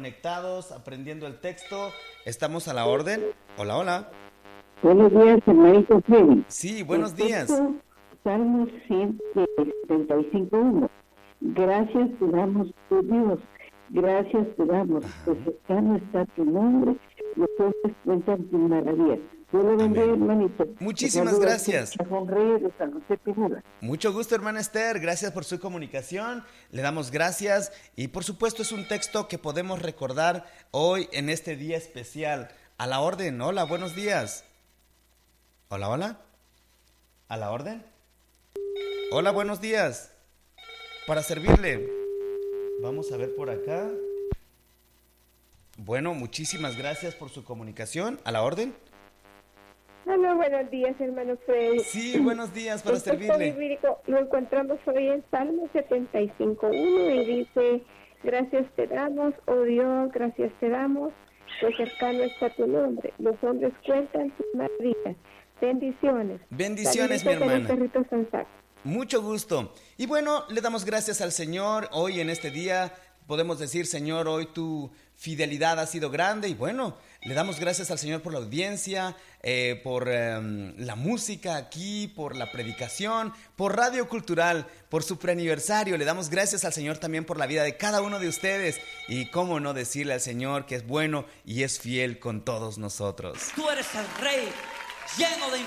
conectados, aprendiendo el texto. Estamos a la orden. Hola, hola. Buenos días, hermanito Freddy. Sí, buenos días. Salmos 175:1. Gracias te damos, oh Dios. Gracias te damos, pues cercano está tu nombre. Los hombres cuentan tus maravillas. Yo lo bendiga, hermanito. Muchísimas gracias. Chajón Reyes de San José Pineda. Mucho gusto, hermana Esther. Gracias por su comunicación. Le damos gracias. Y por supuesto es un texto que podemos recordar hoy en este día especial. A la orden. Hola, buenos días. Hola, hola. ¿A la orden? Hola, buenos días. Para servirle. Vamos a ver por acá. Bueno, muchísimas gracias por su comunicación. ¿A la orden? Hola, buenos días, hermano Freddy. Sí, buenos días, para servirle. El bíblico lo encontramos hoy en Salmo 75:1 y dice: gracias te damos, oh Dios, gracias te damos, pues cercano está tu nombre. Los hombres cuentan tus maravillas. Bendiciones. Bendiciones, mi hermana. Perrito Sansac. Mucho gusto. Y bueno, le damos gracias al Señor hoy en este día. Podemos decir, Señor, hoy tu fidelidad ha sido grande. Y bueno, le damos gracias al Señor por la audiencia, por la música aquí, por la predicación, por Radio Cultural, por su preaniversario. Le damos gracias al Señor también por la vida de cada uno de ustedes. Y cómo no decirle al Señor que es bueno y es fiel con todos nosotros. Tú eres el Rey lleno de